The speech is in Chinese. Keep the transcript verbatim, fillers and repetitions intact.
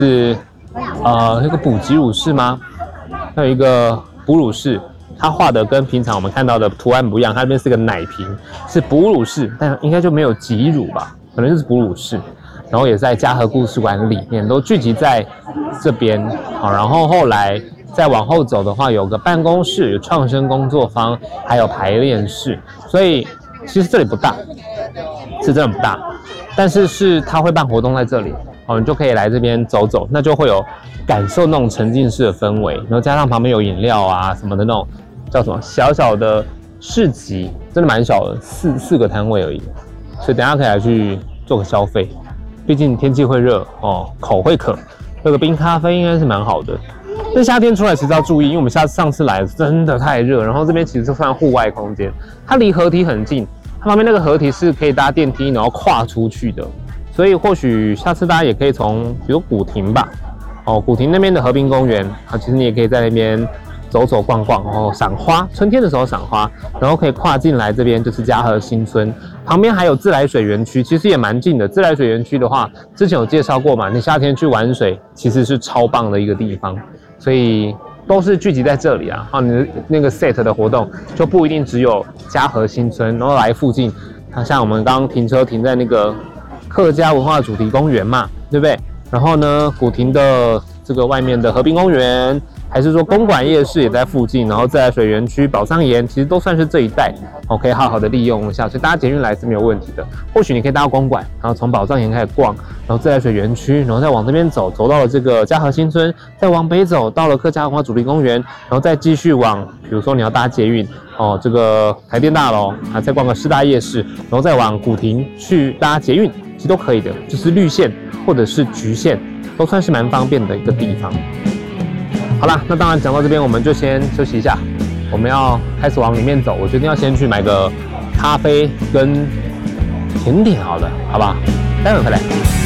是呃那个补给乳室吗？还有一个哺乳室，它画的跟平常我们看到的图案不一样，它这边是个奶瓶，是哺乳室，但应该就没有挤乳吧，可能就是哺乳室。然后也在嘉禾故事馆里面都聚集在这边，好，然后后来再往后走的话，有个办公室，有创生工作坊，还有排练室，所以其实这里不大，是真的不大，但是是它会办活动在这里，哦，你就可以来这边走走，那就会有感受那种沉浸式的氛围，然后加上旁边有饮料啊什么的那种叫什么小小的市集，真的蛮小的，四四个摊位而已，所以等一下可以来去做个消费。毕竟天气会热哦，口会渴，喝个冰咖啡应该是蛮好的。但夏天出来其实要注意，因为我们下上次来真的太热，然后这边其实是算户外空间，它离河堤很近，它旁边那个河堤是可以搭电梯然后跨出去的，所以或许下次大家也可以从比如古亭吧，哦，古亭那边的河滨公园啊，其实你也可以在那边走走逛逛，然后赏花，春天的时候赏花，然后可以跨进来这边就是嘉禾新村，旁边还有自来水园区，其实也蛮近的。自来水园区的话，之前有介绍过嘛，你夏天去玩水其实是超棒的一个地方，所以都是聚集在这里啊。啊，你的那个 set 的活动就不一定只有嘉禾新村，然后来附近，像我们刚刚停车停在那个客家文化主题公园嘛，对不对？然后呢，古亭的这个外面的河滨公园。还是说公馆夜市也在附近，然后自来水园区、宝藏岩其实都算是这一带，哦，可以好好的利用一下，所以搭捷运来是没有问题的。或许你可以搭到公馆，然后从宝藏岩开始逛，然后自来水园区，然后再往这边走，走到了这个嘉禾新村，再往北走到了客家文化主题公园，然后再继续往，比如说你要搭捷运，哦，这个台电大楼啊，再逛个师大夜市，然后再往古亭去搭捷运，其实都可以的，就是绿线或者是橘线，都算是蛮方便的一个地方。好啦，那当然讲到这边，我们就先休息一下。我们要开始往里面走，我决定要先去买个咖啡跟甜点，好了，好吧？待会回来。